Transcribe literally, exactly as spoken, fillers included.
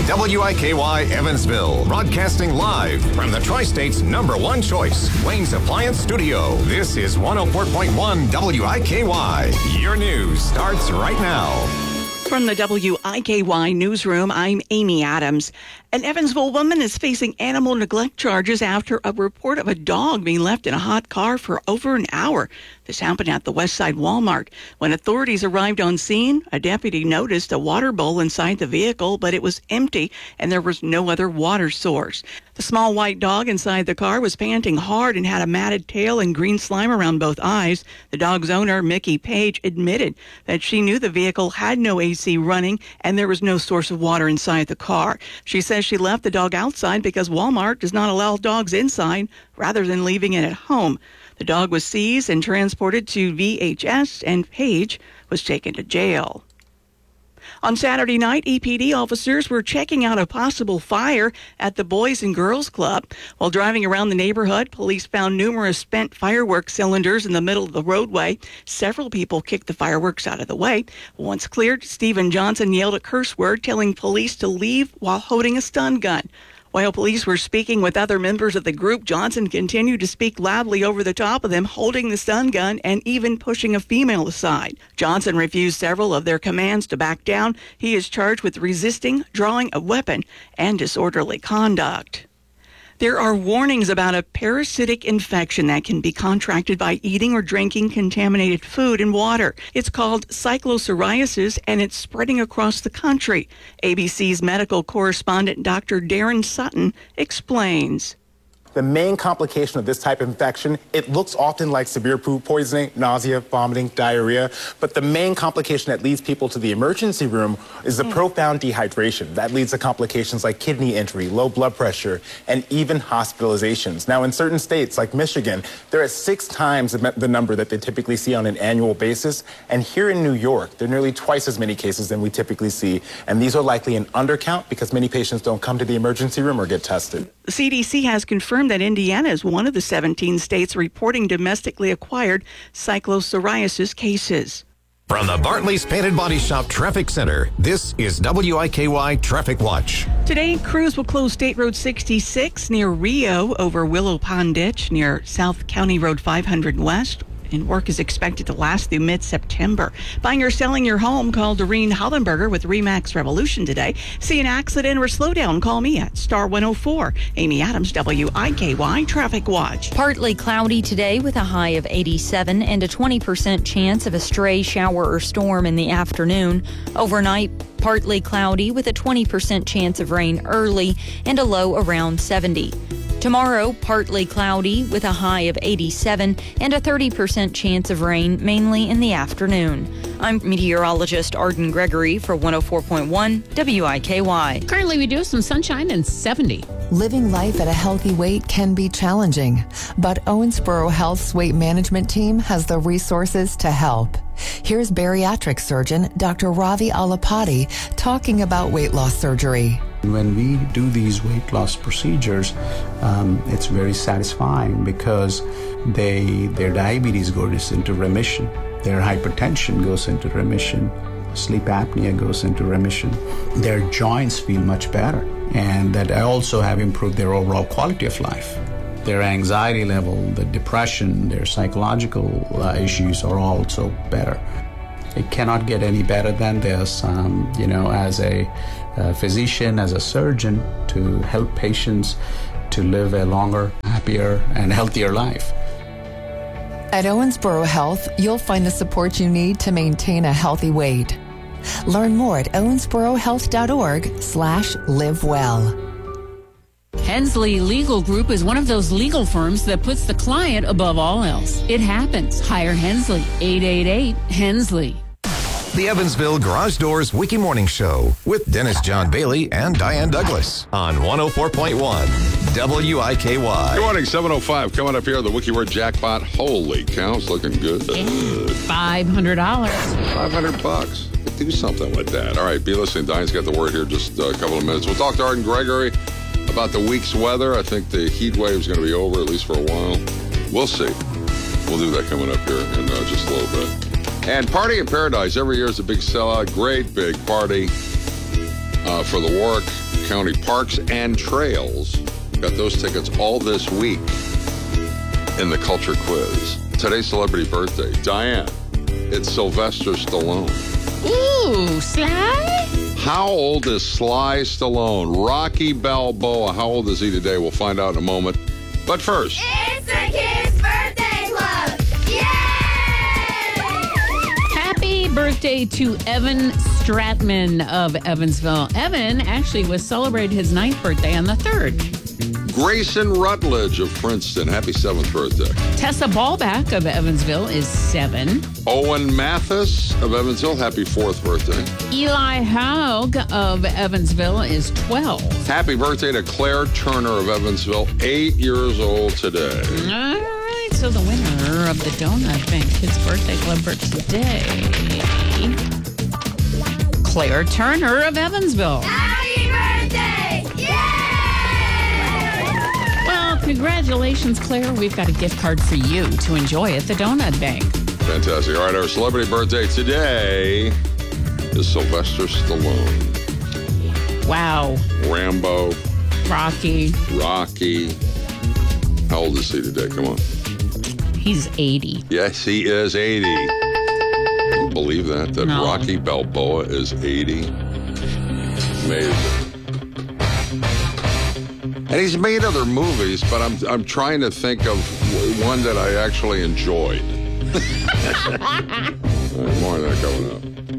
W I K Y Evansville, broadcasting live from the Tri-State's number one choice, Wayne's Appliance Studio. This is one oh four point one W I K Y. Your news starts right now. From the W I K Y newsroom, I'm Amy Adams. An Evansville woman is facing animal neglect charges after a report of a dog being left in a hot car for over an hour. This happened at the Westside Walmart. When authorities arrived on scene, a deputy noticed a water bowl inside the vehicle, but it was empty and there was no other water source. The small white dog inside the car was panting hard and had a matted tail and green slime around both eyes. The dog's owner, Mickey Page, admitted that she knew the vehicle had no A C running and there was no source of water inside the car. She says she left the dog outside because Walmart does not allow dogs inside rather than leaving it at home. The dog was seized and transported to V H S, and Page was taken to jail. On Saturday night, E P D officers were checking out a possible fire at the Boys and Girls Club. While driving around the neighborhood, police found numerous spent fireworks cylinders in the middle of the roadway. Several people kicked the fireworks out of the way. Once cleared, Stephen Johnson yelled a curse word, telling police to leave while holding a stun gun. While police were speaking with other members of the group, Johnson continued to speak loudly over the top of them, holding the stun gun and even pushing a female aside. Johnson refused several of their commands to back down. He is charged with resisting, drawing a weapon, and disorderly conduct. There are warnings about a parasitic infection that can be contracted by eating or drinking contaminated food and water. It's called cyclopsoriasis, and it's spreading across the country. A B C's medical correspondent Doctor Darren Sutton explains. The main complication of this type of infection, it looks often like severe food poisoning, nausea, vomiting, diarrhea, but the main complication that leads people to the emergency room is the mm. profound dehydration. That leads to complications like kidney injury, low blood pressure, and even hospitalizations. Now, in certain states like Michigan, they're at six times the number that they typically see on an annual basis. And here in New York, there are nearly twice as many cases than we typically see. And these are likely an undercount because many patients don't come to the emergency room or get tested. The C D C has confirmed that Indiana is one of the seventeen states reporting domestically acquired cyclopsoriasis cases. From the Bartley's Painted Body Shop Traffic Center, this is W I K Y Traffic Watch. Today, crews will close State Road sixty-six near Rio over Willow Pond Ditch near South County Road five hundred West. And work is expected to last through mid-September. Buying or selling your home, call Doreen Hollenberger with RE/MAX Revolution today. See an accident or slow down, call me at star one oh four. Amy Adams, W I K Y Traffic Watch. Partly cloudy today with a high of eighty-seven and a twenty percent chance of a stray shower or storm in the afternoon. Overnight, partly cloudy with a twenty percent chance of rain early and a low around seventy. Tomorrow, partly cloudy with a high of eighty-seven and a thirty percent chance of rain, mainly in the afternoon. I'm meteorologist Arden Gregory for one oh four point one W I K Y. Currently, we do have some sunshine and seventy. Living life at a healthy weight can be challenging, but Owensboro Health's weight management team has the resources to help. Here's bariatric surgeon Doctor Ravi Alapati talking about weight loss surgery. When we do these weight loss procedures, um, it's very satisfying because they their diabetes goes into remission, their hypertension goes into remission, sleep apnea goes into remission, their joints feel much better, and that also have improved their overall quality of life. Their anxiety level, the depression, their psychological uh, issues are also better. It cannot get any better than this, um, you know, as a, a physician, as a surgeon, to help patients to live a longer, happier, and healthier life. At Owensboro Health, you'll find the support you need to maintain a healthy weight. Learn more at owensborohealth.org slash live well. Hensley Legal Group is one of those legal firms that puts the client above all else. It happens. Hire Hensley. eight eight eight Hensley. The Evansville Garage Doors Wiki Morning Show with Dennis John Bailey and Diane Douglas on one oh four point one W I K Y. Good morning, seven oh five. Coming up here, the Wiki Word jackpot. Holy cow, it's looking good. five hundred dollars. five hundred bucks. Do something with that. All right, be listening. Diane's got the word here just a couple of minutes. We'll talk to Arden Gregory about the week's weather. I think the heat wave is going to be over, at least for a while. We'll see. We'll do that coming up here in uh, just a little bit. And Party in Paradise every year is a big sellout. Great big party uh, for the work County Parks and Trails. Got those tickets all this week in the Culture Quiz. Today's celebrity birthday, Diane. It's Sylvester Stallone. Ooh, Sly? How old is Sly Stallone? Rocky Balboa. How old is he today? We'll find out in a moment. But first... It's the Kids Birthday Club! Yay! Happy birthday to Evan Stratman of Evansville. Evan actually was celebrating his ninth birthday on the third. Grayson Rutledge of Princeton. Happy seventh birthday. Tessa Ballback of Evansville is seven. Owen Mathis of Evansville. Happy fourth birthday. Eli Haug of Evansville is twelve. Happy birthday to Claire Turner of Evansville. Eight years old today. All right, so the winner of the Donut Bank Kids Birthday Club for today, Claire Turner of Evansville. Happy birthday! Yay! Well, congratulations, Claire. We've got a gift card for you to enjoy at the Donut Bank. Fantastic. All right, our celebrity birthday today is Sylvester Stallone. Wow. Rambo. Rocky. Rocky. How old is he today? Come on. He's eighty. Yes, he is eighty. I don't believe that, that No. Rocky Balboa is eighty. Amazing. And he's made other movies, but I'm I'm trying to think of one that I actually enjoyed. All right, more of that coming up.